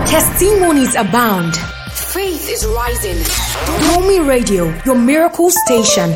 Testimonies abound. Faith is rising. Domi Radio, your miracle station.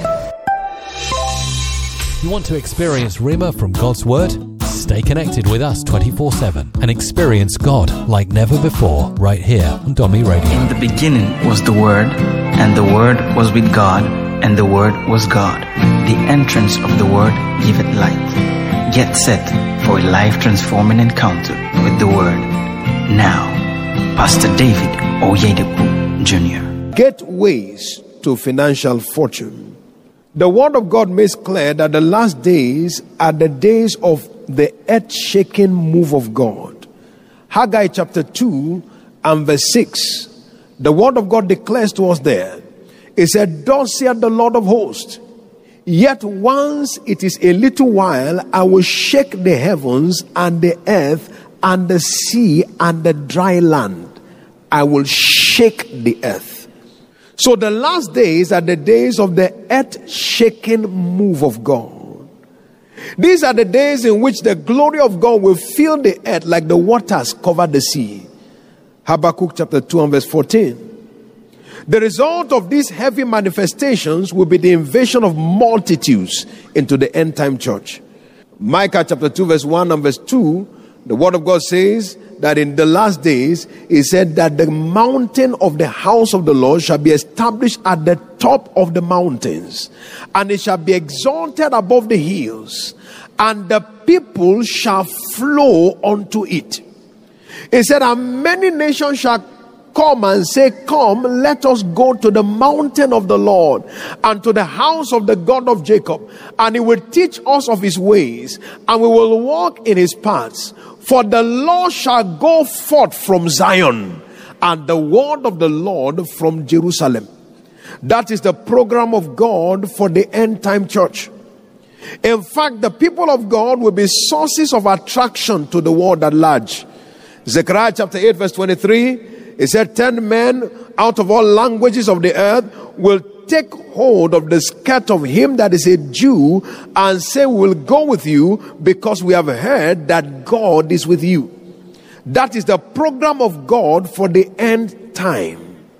You want to experience Rhema from God's Word? Stay connected with us 24/7 and experience God like never before right here on Domi Radio. In the beginning was the Word, and the Word was with God, and the Word was God. The entrance of the Word giveth light. Get set for a life-transforming encounter with the Word. Now, Pastor David Oyedepo Jr. Gateways to financial fortune. The Word of God makes clear that the last days are the days of the earth-shaking move of God. Haggai chapter 2 and verse 6. The Word of God declares to us there. It said, "Thus saith the Lord of hosts, yet once it is a little while, I will shake the heavens and the earth and the sea and the dry land. I will shake the earth." So the last days are the days of the earth-shaking move of God. These are the days in which the glory of God will fill the earth like the waters cover the sea. Habakkuk chapter 2 and verse 14. The result of these heavy manifestations will be the invasion of multitudes into the end time church. Micah chapter 2 verse 1 and verse 2, the Word of God says that in the last days, He said that the mountain of the house of the Lord shall be established at the top of the mountains, and it shall be exalted above the hills, and the people shall flow unto it. He said, and many nations shall come and say, "Come, let us go to the mountain of the Lord and to the house of the God of Jacob, and He will teach us of His ways, and we will walk in His paths. For the Lord shall go forth from Zion, and the word of the Lord from Jerusalem." That is the program of God for the end time church. In fact, the people of God will be sources of attraction to the world at large. Zechariah chapter 8 verse 23, it said, 10 men out of all languages of the earth will take hold of the skirt of him that is a Jew and say, "We will go with you because we have heard that God is with you." That is the program of God for the end time.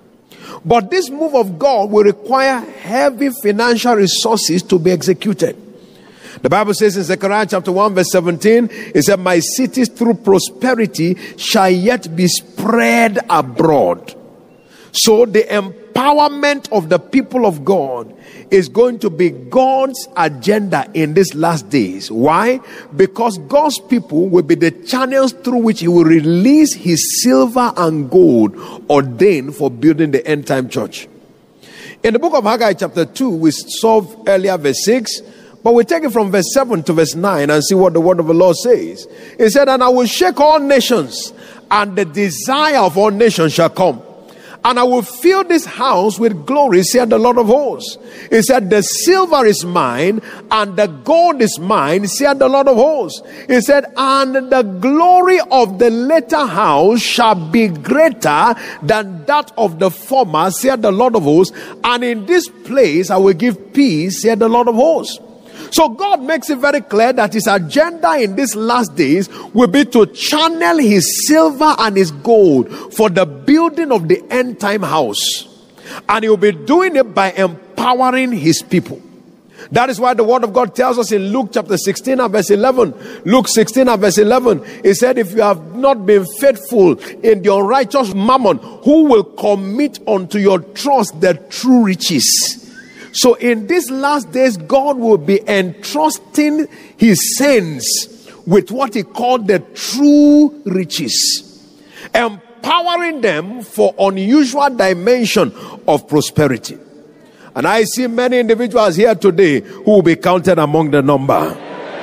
But this move of God will require heavy financial resources to be executed. The Bible says in Zechariah chapter 1 verse 17, it said, "My cities through prosperity shall yet be spread abroad." So the empowerment of the people of God is going to be God's agenda in these last days. Why? Because God's people will be the channels through which He will release His silver and gold ordained for building the end time church. In the book of Haggai chapter 2, we saw earlier verse 6, but we take it from verse 7 to verse 9 and see what the word of the Lord says. It said, "And I will shake all nations, and the desire of all nations shall come. And I will fill this house with glory, said the Lord of hosts." He said, "The silver is mine, and the gold is mine, said the Lord of hosts." He said, "And the glory of the latter house shall be greater than that of the former, said the Lord of hosts. And in this place I will give peace, said the Lord of hosts." So God makes it very clear that His agenda in these last days will be to channel His silver and His gold for the building of the end time house. And He will be doing it by empowering His people. That is why the word of God tells us in Luke chapter 16 and verse 11. Luke 16 and verse 11. It said, "If you have not been faithful in the unrighteous mammon, who will commit unto your trust the true riches?" So in these last days, God will be entrusting His saints with what He called the true riches, empowering them for unusual dimension of prosperity. And I see many individuals here today who will be counted among the number.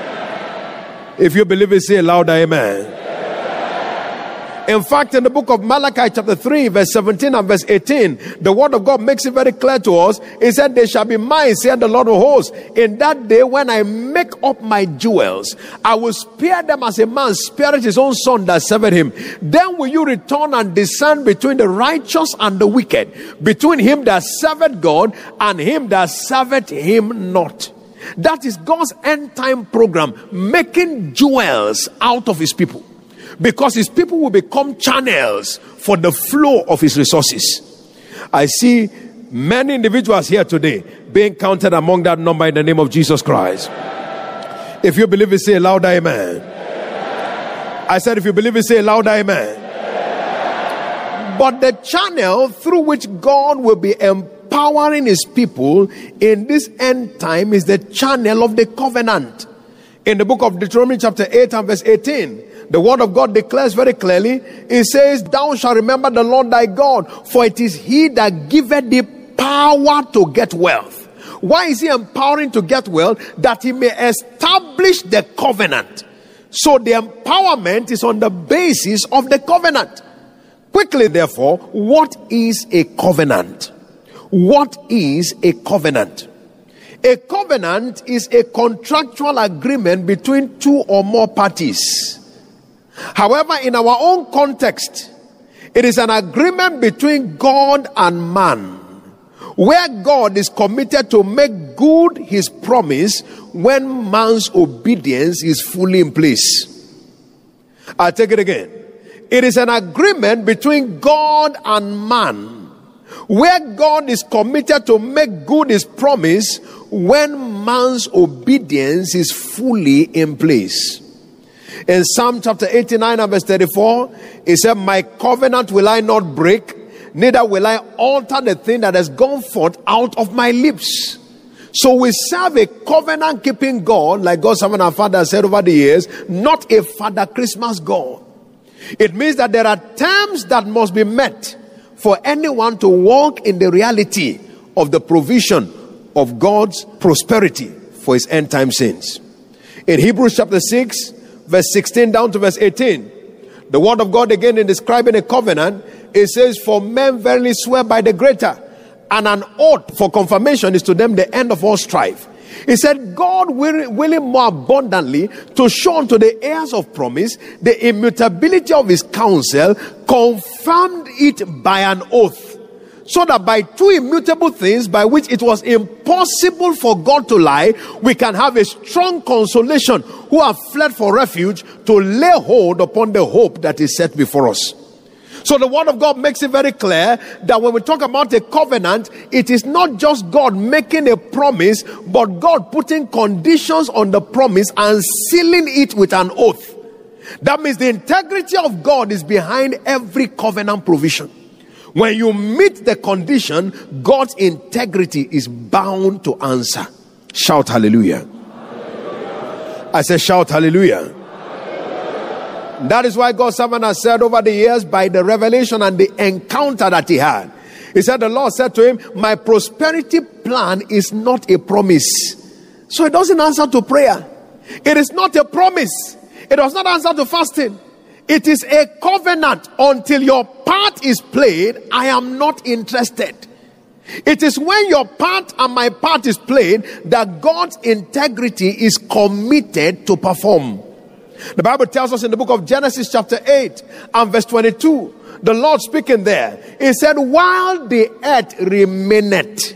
If you believe it, say louder, amen. In fact, in the book of Malachi chapter 3 verse 17 and verse 18, the word of God makes it very clear to us. It said, "They shall be mine, said the Lord of hosts, in that day when I make up my jewels. I will spare them as a man spareth his own son that serveth him. Then will you return and discern between the righteous and the wicked, between him that serveth God and him that serveth him not." That is God's end time program, making jewels out of His people. because his people will become channels for the flow of his resources. I see many individuals here today being counted among that number in the name of Jesus Christ. If you believe it, say a loud amen. I said, if you believe it, say a loud amen. But the channel through which God will be empowering his people in this end time is the channel of the covenant. In the book of Deuteronomy chapter 8 and verse 18, the word of God declares very clearly, it says, thou shalt remember the Lord thy God, for it is he that giveth thee power to get wealth. Why is he empowering to get wealth? That he may establish the covenant. So the empowerment is on the basis of the covenant. Quickly, therefore, what is a covenant? What is a covenant? A covenant is a contractual agreement between two or more parties. However, in our own context, it is an agreement between God and man, where God is committed to make good his promise when man's obedience is fully in place. I'll take it again. It is an agreement between God and man, where God is committed to make good his promise when man's obedience is fully in place. In Psalm chapter 89 and verse 34, it said, my covenant will I not break, neither will I alter the thing that has gone forth out of my lips. So we serve a covenant keeping God, like God, some of our fathers said over the years, not a Father Christmas God. It means that there are terms that must be met for anyone to walk in the reality of the provision of God's prosperity for his end time saints. In Hebrews chapter 6, verse 16 down to verse 18, the word of God again in describing a covenant, it says, for men verily swear by the greater, and an oath for confirmation is to them the end of all strife. He said, God willing more abundantly to show unto the heirs of promise the immutability of his counsel, confirmed it by an oath, so that by two immutable things by which it was impossible for God to lie, we can have a strong consolation who have fled for refuge, to lay hold upon the hope that is set before us. So the word of God makes it very clear that when we talk about a covenant, it is not just God making a promise, but God putting conditions on the promise and sealing it with an oath. That means the integrity of God is behind every covenant provision. When you meet the condition, God's integrity is bound to answer. Shout hallelujah. Hallelujah. I said shout hallelujah. That is why God's servant has said over the years, by the revelation and the encounter that he had, he said, the Lord said to him, my prosperity plan is not a promise. So it doesn't answer to prayer. It is not a promise. It does not answer to fasting. It is a covenant. Until your part is played, I am not interested. It is when your part and my part is played that God's integrity is committed to perform. The Bible tells us in the book of Genesis chapter 8 and verse 22, the Lord speaking there, he said, while the earth remaineth,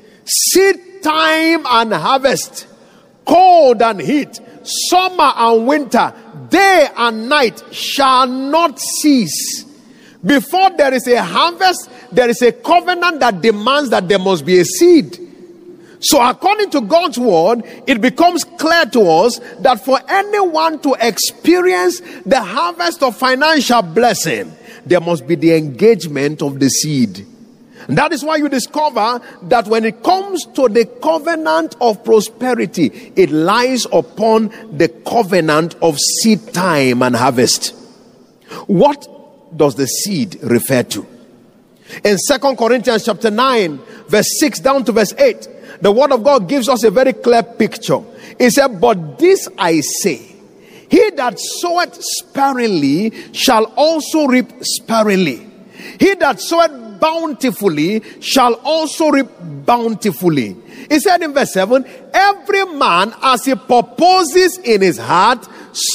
seed time and harvest, cold and heat, summer and winter, day and night shall not cease. Before there is a harvest, there is a covenant that demands that there must be a seed. So according to God's word, it becomes clear to us that for anyone to experience the harvest of financial blessing, there must be the engagement of the seed. And that is why you discover that when it comes to the covenant of prosperity, it lies upon the covenant of seed time and harvest. What does the seed refer to? In 2 Corinthians chapter 9, verse 6 down to verse 8, the word of God gives us a very clear picture. It said, but this I say, he that soweth sparingly shall also reap sparingly. He that soweth bountifully shall also reap bountifully. He said in verse 7, every man as he purposes in his heart,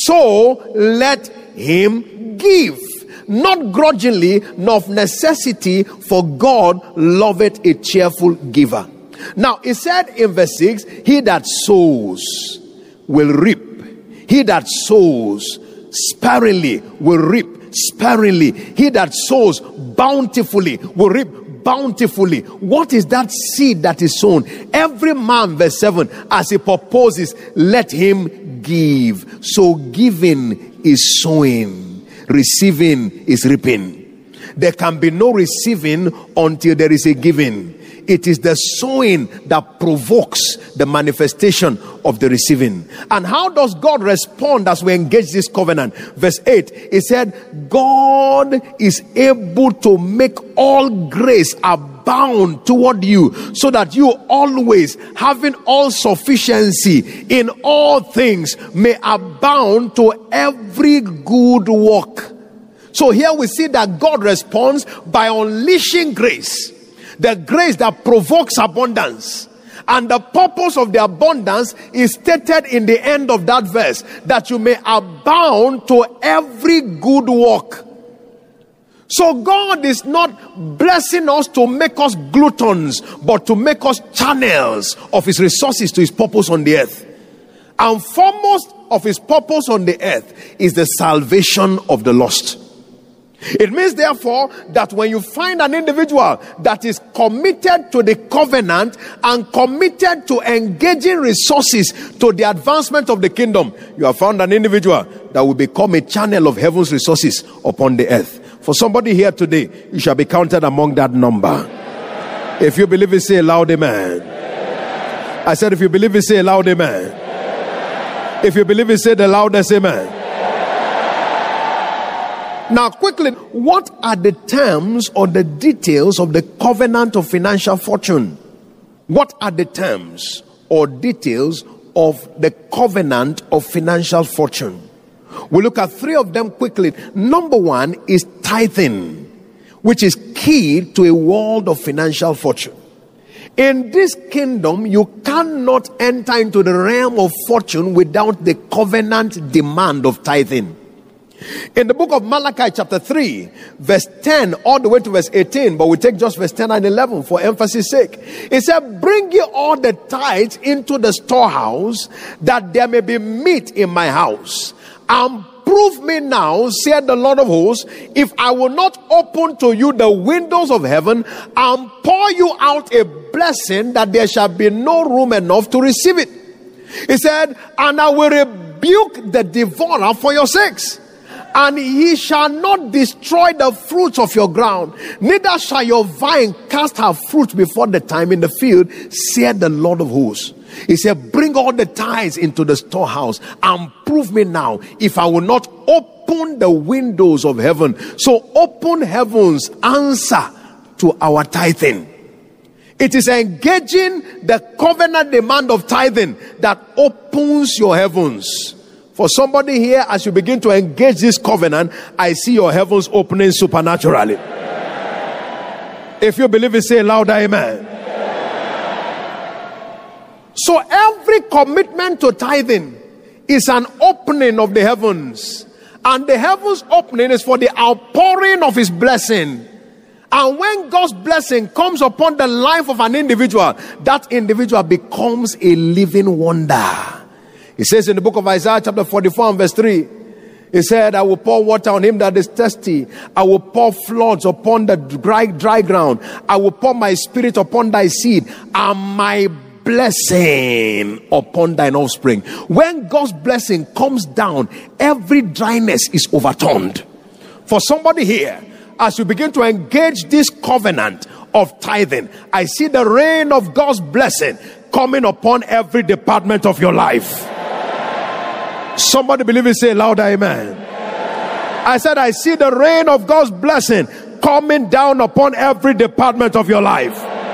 so let him give. Not grudgingly, nor of necessity, for God loveth a cheerful giver. Now, it said in verse 6, he that sows will reap. He that sows sparingly will reap sparingly. He that sows bountifully will reap bountifully. What is that seed that is sown? Every man, verse 7, as he proposes, let him give. So giving is sowing, receiving is reaping. There can be no receiving until there is a giving. It is the sowing that provokes the manifestation of the receiving. And how does God respond as we engage this covenant? Verse 8, it said, God is able to make all grace abound toward you, so that you always, having all sufficiency in all things, may abound to every good work. So here we see that God responds by unleashing grace. The grace that provokes abundance. And the purpose of the abundance is stated in the end of that verse, that you may abound to every good work. So God is not blessing us to make us gluttons, but to make us channels of his resources to his purpose on the earth. And foremost of his purpose on the earth is the salvation of the lost. It means, therefore, that when you find an individual that is committed to the covenant and committed to engaging resources to the advancement of the kingdom, you have found an individual that will become a channel of heaven's resources upon the earth. For somebody here today, you shall be counted among that number. If you believe it, say a loud amen. I said, if you believe it, say a loud amen. If you believe it, say the loudest amen. Now quickly, what are the terms or the details of the covenant of financial fortune? What are the terms or details of the covenant of financial fortune? We'll look at three of them quickly. Number one is tithing, which is key to a world of financial fortune. In this kingdom, you cannot enter into the realm of fortune without the covenant demand of tithing. In the book of Malachi chapter 3, verse 10 all the way to verse 18, but we take just verse 10 and 11 for emphasis sake. It said, bring ye all the tithes into the storehouse, that there may be meat in my house. And prove me now, said the Lord of hosts, if I will not open to you the windows of heaven and pour you out a blessing, that there shall be no room enough to receive it. He said, and I will rebuke the devourer for your sakes. And he shall not destroy the fruits of your ground, neither shall your vine cast her fruit before the time in the field, said the Lord of hosts. He said, bring all the tithes into the storehouse and prove me now if I will not open the windows of heaven. So open heaven's answer to our tithing. It is engaging the covenant demand of tithing that opens your heavens. For somebody here, as you begin to engage this covenant, I see your heavens opening supernaturally. If you believe it, say louder amen. So every commitment to tithing is an opening of the heavens. And the heavens opening is for the outpouring of his blessing. And when God's blessing comes upon the life of an individual, that individual becomes a living wonder. It says in the book of Isaiah chapter 44 and verse 3, he said, I will pour water on him that is thirsty. I will pour floods upon the dry ground. I will pour my spirit upon thy seed and my blessing upon thine offspring. When God's blessing comes down, every dryness is overturned. For somebody here, as you begin to engage this covenant of tithing, I see the rain of God's blessing coming upon every department of your life. Somebody believe it, say louder amen. I said, I see the rain of God's blessing coming down upon every department of your life.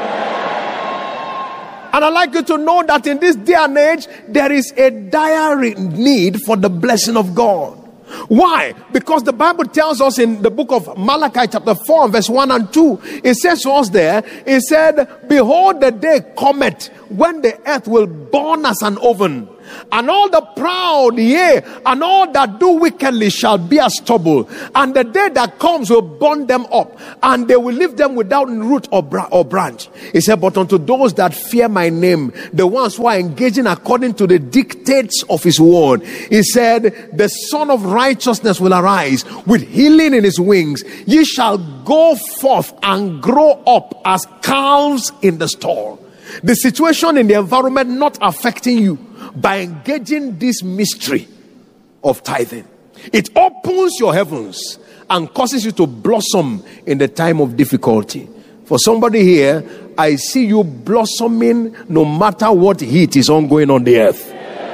And I'd like you to know that in this day and age, there is a dire need for the blessing of God. Why? Because the Bible tells us in the book of Malachi chapter 4 verse 1 and 2, it says to us there, it said, behold, the day cometh when the earth will burn as an oven, And all the proud, yea, and all that do wickedly shall be as stubble. And the day that comes will burn them up, and they will leave them without root or branch. He said, but unto those that fear my name, the ones who are engaging according to the dictates of his word, he said, the Son of Righteousness will arise with healing in his wings. Ye shall go forth and grow up as calves in the stall. The situation in the environment not affecting you by engaging this mystery of tithing. It opens your heavens and causes you to blossom in the time of difficulty. For somebody here, I see you blossoming no matter what heat is ongoing on the earth.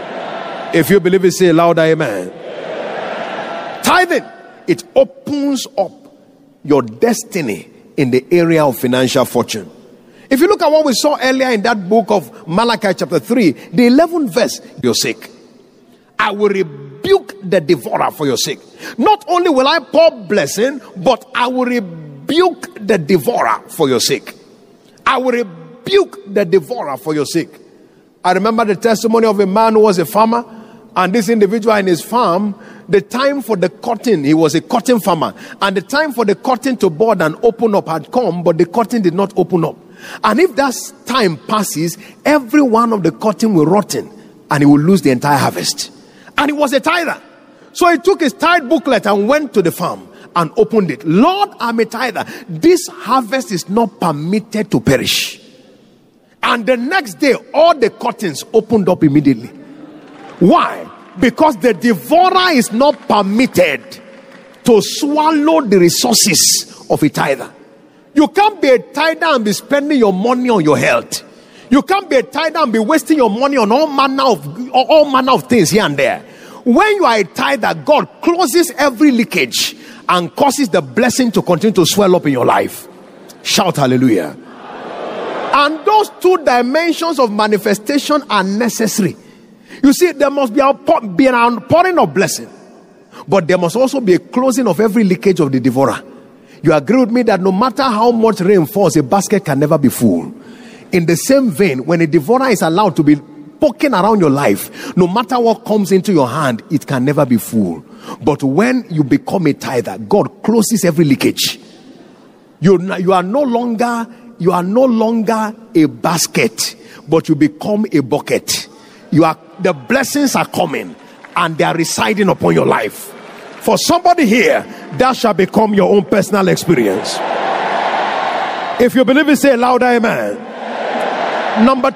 If you believe it, say louder amen. Tithing, it opens up your destiny in the area of financial fortune. If you look at what we saw earlier in that book of Malachi chapter 3, the 11th verse, your sake, I will rebuke the devourer for your sake. Not only will I pour blessing, but I will rebuke the devourer for your sake. I will rebuke the devourer for your sake. I remember the testimony of a man who was a farmer, and this individual in his farm, the time for the cotton, he was a cotton farmer, and the time for the cotton to bud and open up had come, but the cotton did not open up. And if that time passes, every one of the cotton will rotten, and he will lose the entire harvest. And he was a tither. So he took his tithe booklet and went to the farm and opened it. Lord, I'm a tither. This harvest is not permitted to perish. And the next day, all the curtains opened up immediately. Why? Because the devourer is not permitted to swallow the resources of a tither. You can't be a tither and be spending your money on your health. You can't be a tither and be wasting your money on all manner of things here and there. When you are a tither, God closes every leakage and causes the blessing to continue to swell up in your life. Shout hallelujah. And those two dimensions of manifestation are necessary. You see, there must be an outpouring of blessing, but there must also be a closing of every leakage of the devourer. You agree with me that no matter how much rain falls, a basket can never be full. In the same vein, when a devourer is allowed to be poking around your life, no matter what comes into your hand, it can never be full. But when you become a tither, God closes every leakage. You are no longer a basket, but you become a bucket. The blessings are coming and they are residing upon your life. For somebody here, that shall become your own personal experience. If you believe it, say louder amen. Number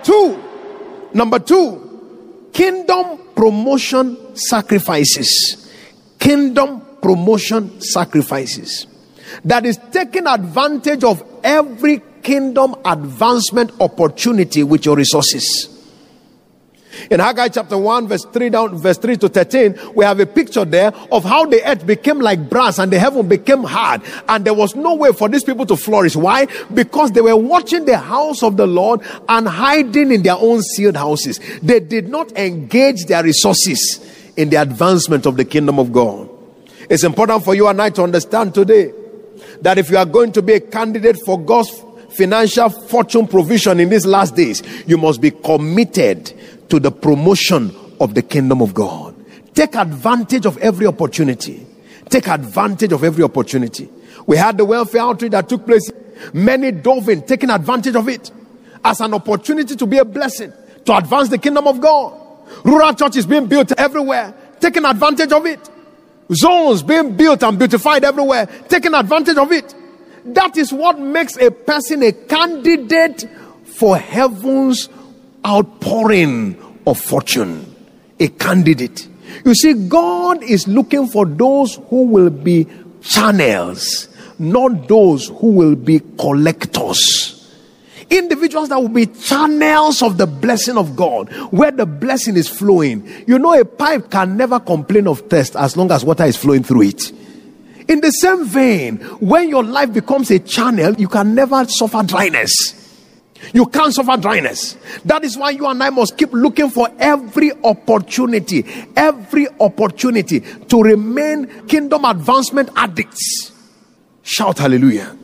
two, kingdom promotion sacrifices. Kingdom promotion sacrifices. That is taking advantage of every kingdom advancement opportunity with your resources. In Haggai chapter 1 verse 3 to 13, we have a picture there of how the earth became like brass and the heaven became hard, and there was no way for these people to flourish. Why? Because they were watching the house of the Lord and hiding in their own sealed houses. They did not engage their resources in the advancement of the kingdom of God. It's important for you and I to understand today that if you are going to be a candidate for God's financial fortune provision in these last days, you must be committed to the promotion of the kingdom of God. Take advantage of every opportunity. Take advantage of every opportunity. We had the welfare outreach that took place. Many dove in, taking advantage of it as an opportunity to be a blessing, to advance the kingdom of God. Rural churches being built everywhere, taking advantage of it. Zones being built and beautified everywhere, taking advantage of it. That is what makes a person a candidate for heaven's outpouring of fortune. A candidate. You see, God is looking for those who will be channels, not those who will be collectors. Individuals that will be channels of the blessing of God, where the blessing is flowing. You know, a pipe can never complain of thirst as long as water is flowing through it. In the same vein, when your life becomes a channel, you can never suffer dryness. You can't suffer dryness. That is why you and I must keep looking for every opportunity to remain kingdom advancement addicts. Shout hallelujah.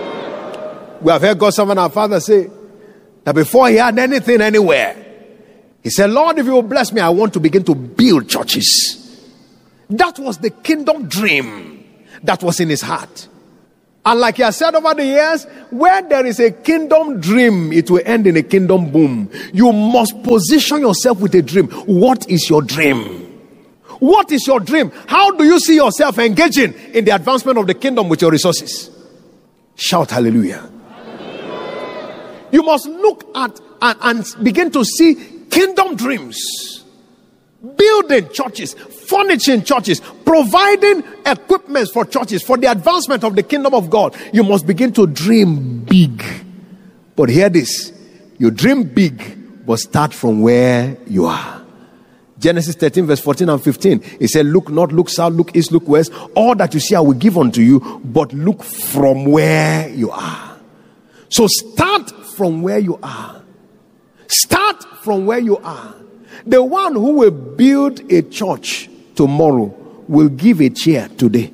We have heard God's servant our father say that before he had anything anywhere, He said, Lord, if you will bless me, I want to begin to build churches. That was the kingdom dream that was in his heart. And like he has said over the years, where there is a kingdom dream, it will end in a kingdom boom. You must position yourself with a dream. What is your dream? What is your dream? How do you see yourself engaging in the advancement of the kingdom with your resources? Shout hallelujah. You must look at and begin to see kingdom dreams. Building churches, furnishing churches, providing equipment for churches, for the advancement of the kingdom of God. You must begin to dream big. But hear this. You dream big, but start from where you are. Genesis 13 verse 14 and 15. It said, look north, look south, look east, look west. All that you see I will give unto you, but look from where you are. So start from where you are. Start from where you are. The one who will build a church tomorrow will give a chair today.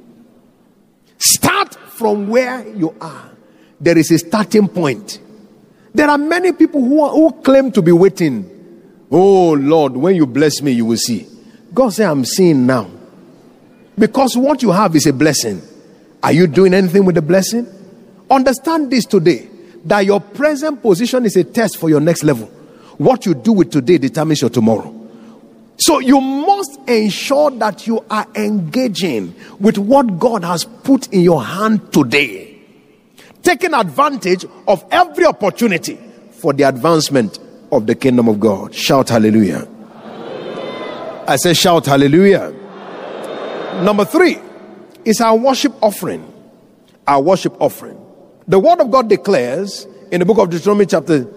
Start from where you are. There is a starting point. There are many people who claim to be waiting. Oh Lord, when you bless me, you will see. God said, I'm seeing now. Because what you have is a blessing. Are you doing anything with the blessing? Understand this today, that your present position is a test for your next level. What you do with today determines your tomorrow. So you must ensure that you are engaging with what God has put in your hand today, taking advantage of every opportunity for the advancement of the kingdom of God. Shout hallelujah. Hallelujah. I say shout hallelujah. Hallelujah. Number 3 is our worship offering. Our worship offering. The word of God declares in the book of Deuteronomy chapter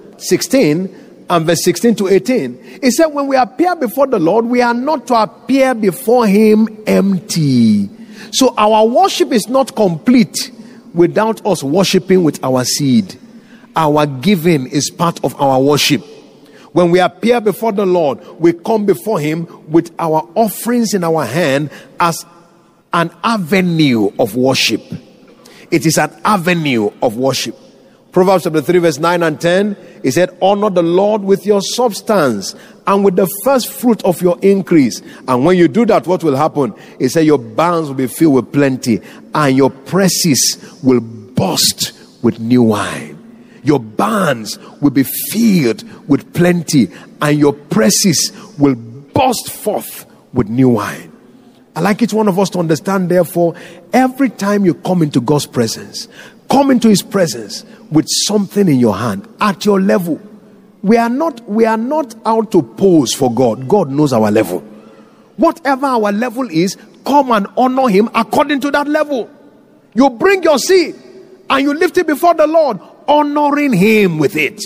16 and verse 16 to 18, it said, when we appear before the Lord, we are not to appear before him empty. So our worship is not complete without us worshiping with our seed. Our giving is part of our worship. When we appear before the Lord, we come before him with our offerings in our hand as an avenue of worship. It is an avenue of worship. Proverbs chapter 3 verse 9 and 10, it said, honor the Lord with your substance and with the first fruit of your increase. And when you do that, what will happen? It said your barns will be filled with plenty and your presses will burst with new wine. Your barns will be filled with plenty and your presses will burst forth with new wine. I like each one of us to understand, therefore, every time you come into God's presence, come into his presence with something in your hand at your level. We are not out to pose for God. God knows our level. Whatever our level is, come and honor him according to that level. You bring your seed and you lift it before the Lord, honoring him with it.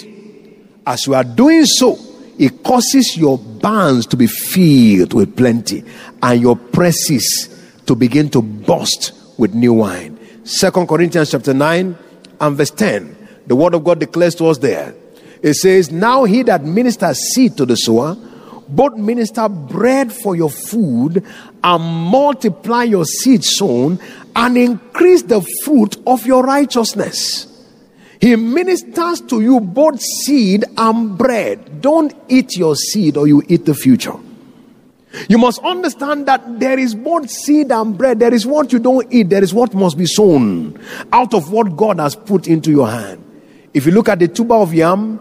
As you are doing so, it causes your barns to be filled with plenty and your presses to begin to burst with new wine. 2 Corinthians chapter 9 and verse 10, the word of God declares to us there. It says, now he that ministers seed to the sower, both minister bread for your food and multiply your seed sown and increase the fruit of your righteousness. He ministers to you both seed and bread. Don't eat your seed or you eat the future. You must understand that there is both seed and bread. There is what you don't eat. There is what must be sown out of what God has put into your hand. If you look at the tuber of yam,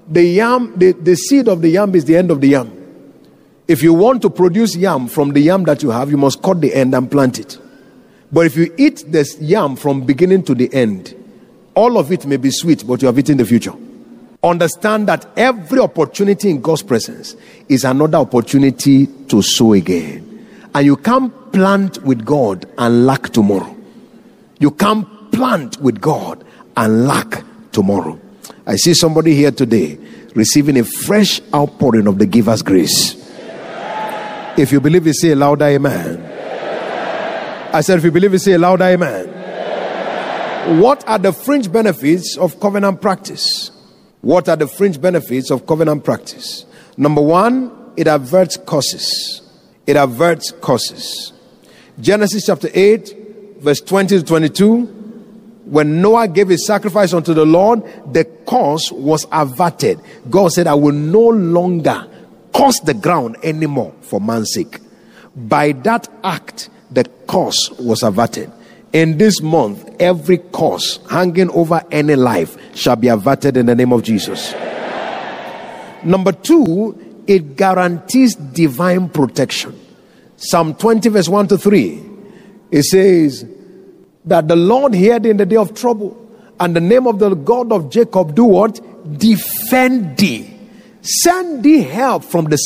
the seed of the yam is the end of the yam. If you want to produce yam from the yam that you have, you must cut the end and plant it. But if you eat this yam from beginning to the end, all of it may be sweet, but you have eaten the future. Understand that every opportunity in God's presence is another opportunity to sow again. And you can't plant with God and lack tomorrow. You can't plant with God and lack tomorrow. I see somebody here today receiving a fresh outpouring of the giver's grace. If you believe it, say a louder amen. I said, if you believe it, say a louder amen. What are the fringe benefits of covenant practice? What are the fringe benefits of covenant practice? Number 1, it averts curses. It averts curses. Genesis chapter 8, verse 20 to 22. When Noah gave his sacrifice unto the Lord, the curse was averted. God said, I will no longer curse the ground anymore for man's sake. By that act, the curse was averted. In this month, every curse hanging over any life shall be averted in the name of Jesus. Number 2, it guarantees divine protection. Psalm 20 verse 1 to 3. It says that the Lord heard in the day of trouble, and the name of the God of Jacob do what? Defend thee. Send thee help from the